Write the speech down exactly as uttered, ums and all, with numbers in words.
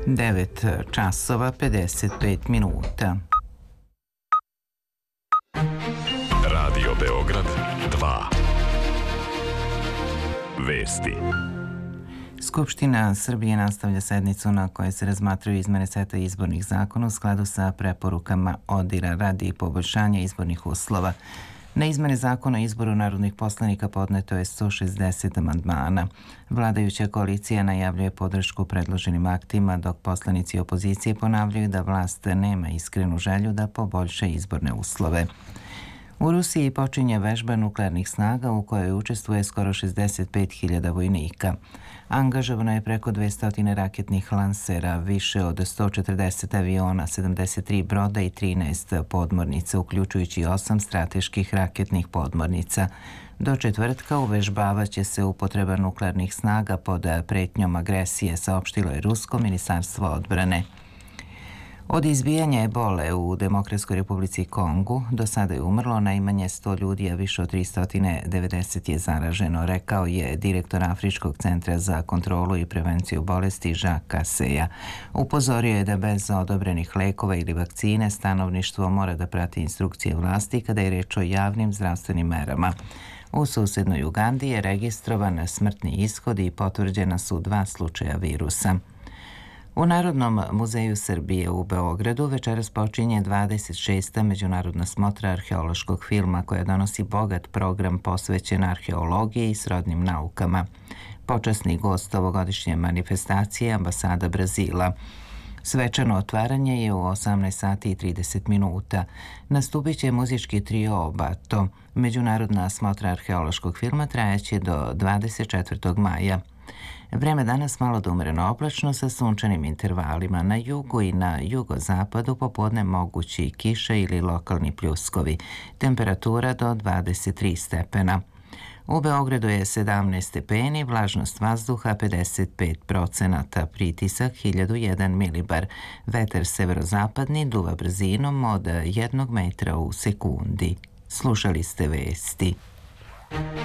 devet časova pedeset pet minuta. Radio Beograd dva. Vesti. Skupština Srbije nastavlja sednicu na kojoj se razmatraju izmene seta izbornih zakona u skladu sa preporukama ODIR-a radi poboljšanja izbornih uslova. Na izmene zakona o izboru narodnih poslanika podneto je sto šezdeset amandmana. Vladajuća koalicija najavljuje podršku predloženim aktima, dok poslanici opozicije ponavljaju da vlast nema iskrenu želju da poboljša izborne uslove. U Rusiji počinje vežba nuklearnih snaga u kojoj učestvuje skoro šezdeset pet hiljada vojnika. Angažovano je preko dvesta raketnih lansera, više od sto četrdeset aviona, sedamdeset tri broda i trinaest podmornica, uključujući osam strateških raketnih podmornica. Do četvrtka uvežbavaće se upotreba nuklearnih snaga pod pretnjom agresije, saopštilo je Rusko ministarstvo odbrane. Od izbijanja ebole u Demokratskoj Republici Kongu do sada je umrlo najmanje sto ljudi, a više od tristo devedeset je zaraženo, rekao je direktor Afričkog centra za kontrolu i prevenciju bolesti Jacques Kaseja. Upozorio je da bez odobrenih lekova ili vakcine stanovništvo mora da prati instrukcije vlasti kada je reč o javnim zdravstvenim merama. U susednoj Ugandi je registrovan smrtni ishod i potvrđena su dva slučaja virusa. U Narodnom muzeju Srbije u Beogradu večeras počinje dvadeset šesta međunarodna smotra arheološkog filma koja donosi bogat program posvećen arheologiji i srodnim naukama. Počasni gost ovogodišnje manifestacije je ambasada Brazila. Svečano otvaranje je u osamnaest sati i trideset minuta. Nastupit će muzički trio Obato. Međunarodna smotra arheološkog filma trajaće do dvadeset četvrtog maja. Vreme danas malo da umereno oblačno sa sunčanim intervalima. Na jugu i na jugozapadu popodne mogući kiša ili lokalni pljuskovi. Temperatura do dvadeset tri stepena. U Beogradu je sedamnaest stepeni, vlažnost vazduha pedeset pet procenata, pritisak hiljadu jedan milibar. Vetar severozapadni duva brzinom od jednog metra u sekundi. Slušali ste vesti.